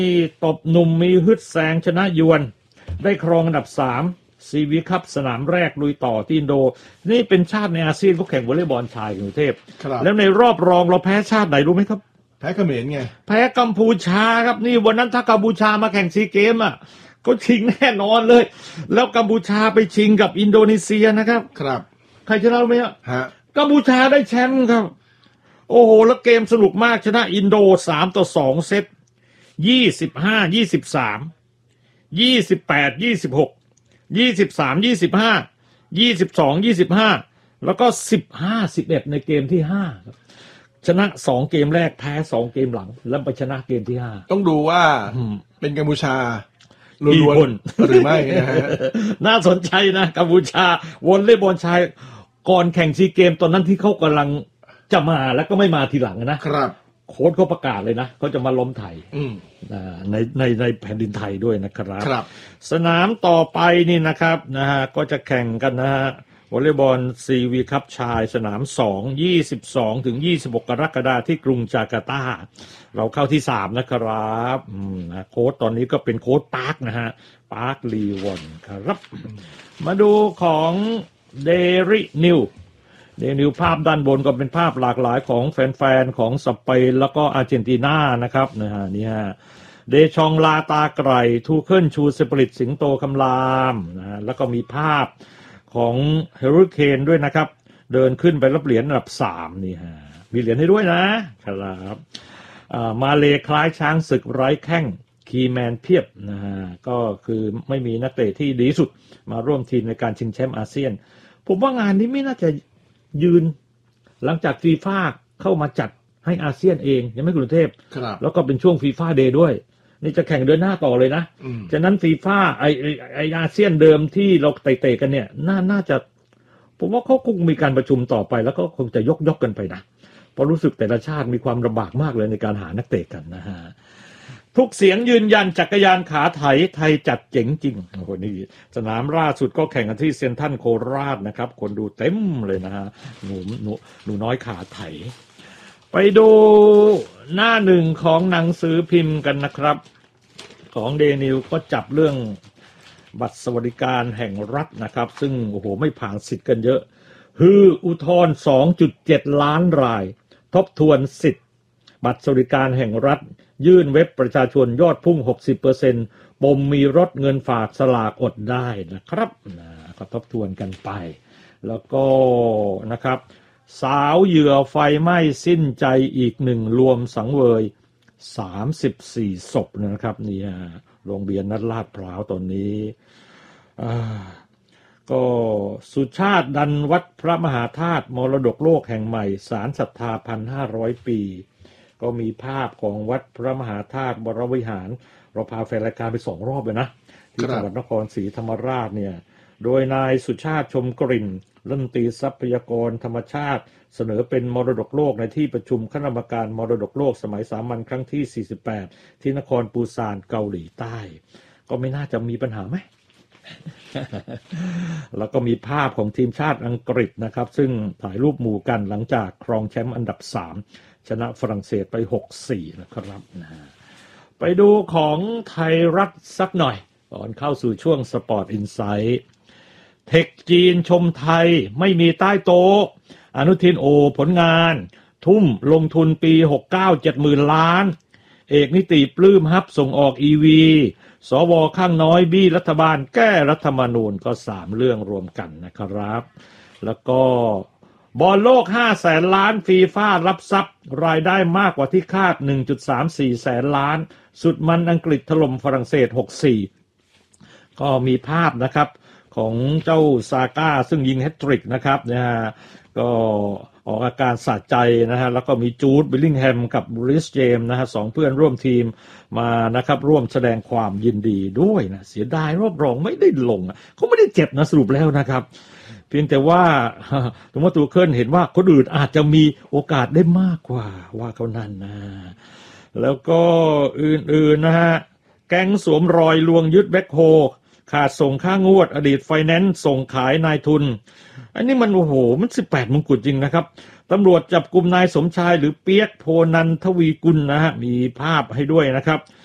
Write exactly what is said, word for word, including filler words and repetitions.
มีตบหนุ่มมีฮึดแซงชนะยวนได้ครองอันดับสามซีวีคัพสนามแรกลุยต่อที่อินโดนี่เป็นชาติในอาเซียนเขาแข่งวอลเลย์บอลชายกรุงเทพแล้วในรอบรองเราแพ้ชาติไหนรู้ไหมครับแพ้เขมรไงแพ้กัมพูชาครับนี่วันนั้นถ้ากัมพูชามาแข่งซีเกมอ่ะก็ชิงแน่นอนเลยแล้วกัมพูชาไปชิงกับอินโดนีเซียนะครับครับใครชนะไหมฮะกัมพูชาได้แชมป์ครับโอ้โหแล้วเกมสนุกมากชนะอินโดสามต่อสองเซตยี่สิบห้ายี่สิบสามยี่สิบแปดยี่สิบหกยี่สิบสามยี่สิบห้ายี่สิบสองยี่สิบห้าแล้วก็สิบห้าสิบเอ็ดในเกมที่ห้าครับชนะสองเกมแรกแพ้สองเกมหลังแล้วไปชนะเกมที่ห้าต้องดูว่าเป็นกัมพูชาล้วนๆหรือไม่นะฮะน่าสนใจนะกัมพูชาวอลเลย์บอลชายก่อนแข่งซีเกมตอนนั้นที่เขากำลังจะมาแล้วก็ไม่มาทีหลังนะครับโค้ชเขาประกาศเลยนะเขาจะมาล้มไทยในในในแผ่นดินไทยด้วยนะครับครับสนามต่อไปนี่นะครับนะฮะก็จะแข่งกันนะฮะวอลเลย์บอลซีวีคัพชายสนามสอง ยี่สิบสองถึงยี่สิบหกกรกฎาคมที่กรุงจาการ์ตาเราเข้าที่สามนะครับนะโค้ชตอนนี้ก็เป็นโค้ชปาร์คนะฮะปาร์คลีวอนครับมาดูของเดรินิวเดรินิวภาพด้านบนก็เป็นภาพหลากหลายของแฟนๆของสเปนแล้วก็อาร์เจนตินานะครับนะฮะนี่ฮะเดชองลาตาไกรทูเคิลชูสปริตสิงโตคำรามนะฮะแล้วก็มีภาพของเฮอริเคนด้วยนะครับเดินขึ้นไปรับเหรียญอันดับสามนี่ฮะมีเหรียญให้ด้วยนะครับมาเลคล้ายช้างศึกไร้แข้งคีแมนเพียบนะฮะก็คือไม่มีนักเตะที่ดีสุดมาร่วมทีมในการชิงแชมป์อาเซียนผมว่างานนี้ไม่น่าจะยืนหลังจากฟีฟ่าเข้ามาจัดให้อาเซียนเองยังไม่กรุงเทพแล้วก็เป็นช่วงฟีฟ่าเดย์ด้วยนี่จะแข่งเดือนหน้าต่อเลยนะฉะนั้นฟีฟ่าไอไอไออาเซียนเดิมที่เราเตะๆกันเนี่ยน่าน่าจะผมว่าเขาคงมีการประชุมต่อไปแล้วก็คงจะยกยกกันไปนะเพราะรู้สึกแต่ละชาติมีความลำบากมากเลยในการหานักเตะกันนะฮะทุกเสียงยืนยันจักรยานขาไถไทยจัดเจ๋งจริงโอ้โหนี่สนามล่าสุดก็แข่งกันที่เซ็นทรัลโคราชนะครับคนดูเต็มเลยนะฮะหนูหนูหนูน้อยขาไถไปดูหน้าหนึ่งของหนังสือพิมพ์กันนะครับของเดนิวก็จับเรื่องบัตรสวัสดิการแห่งรัฐนะครับซึ่งโอ้โหไม่ผ่านสิทธิ์กันเยอะฮืออุทธรณ์ สองจุดเจ็ด ล้านรายทบทวนสิทธิ์บัตรสวัสดิการแห่งรัฐยื่นเว็บประชาชนยอดพุ่ง หกสิบเปอร์เซ็นต์ ปมมีรถเงินฝากสลากอดได้นะครับนะก็ทบทวนกันไปแล้วก็นะครับสาวเหยื่อไฟไหม้สิ้นใจอีกหนึ่งรวมสังเวยสามสิบสี่ศพนะครับนี่ฮะโรงเรียนนัดลาดพร้าวตอนนี้ก็สุชาติดันวัดพระมหาธาตุมรดกโลกแห่งใหม่ศาลศรัทธา หนึ่งพันห้าร้อย ปีก็มีภาพของวัดพระมหาธาตุวรวิหารเราพาแฟนรายการไปสองรอบเลยนะที่จังหวัดนครศรีธรรมราชเนี่ยโดยนายสุชาติชมกลิ่นรัฐมนตรีทรัพยากรธรรมชาติเสนอเป็นมรดกโลกในที่ประชุมคณะกรรมการมรดกโลกสมัยสามัญครั้งที่สี่สิบแปดที่นครปูซานเกาหลีใต้ก็ไม่น่าจะมีปัญหาไหม แล้วก็มีภาพของทีมชาติอังกฤษนะครับซึ่งถ่ายรูปหมู่กันหลังจากครองแชมป์อันดับสามชนะฝรั่งเศสไป หกสี่ นะครับนะไปดูของไทยรัฐสักหน่อยก่อนเข้าสู่ช่วงสปอร์ตอินไซต์เทคจีนชมไทยไม่มีใต้โต๊ะอนุทินโอผลงานทุ่มลงทุนปีหกสิบเก้า เจ็ดหมื่น ล้านเอกนิติปลื้มฮับส่งออก อี วี สวข้างน้อยบี้รัฐบาลแก้รัฐธรรมนูญก็สามเรื่องรวมกันนะครับแล้วก็บอลโลกห้าแสนล้านฟีฟ่ารับทรัพย์รายได้มากกว่าที่คาด หนึ่งจุดสามสี่ แสนล้านสุดมันอังกฤษถล่มฝรั่งเศส หกสี่ ก็มีภาพนะครับของเจ้าซาก้าซึ่งยิงแฮตทริกนะครับนะฮะก็ออกอาการสะใจนะฮะแล้วก็มีจูดบิลลิงแฮมกับบริสเจมส์นะฮะสองเพื่อนร่วมทีมมานะครับร่วมแสดงความยินดีด้วยนะเสียดายรอบรองไม่ได้ลงเขาไม่ได้เจ็บนะสรุปแล้วนะครับเพียงแต่ว่าถึงว่าตูเคิลเห็นว่าคนอื่นอาจจะมีโอกาสได้มากกว่าว่าเขานั่นนะแล้วก็อื่นๆนะฮะแก๊งสวมรอยลวงยึดแบ็คโฮขาดส่งค่างวดอดีตไฟแนนซ์ส่งขายนายทุนอันนี้มันโอ้โหมันสิบแปดมงกุฎจริงนะครับตำรวจจับกุมนายสมชายหรือเปียกโพนันทวีกุลนะฮะมีภาพให้ด้วยนะครับ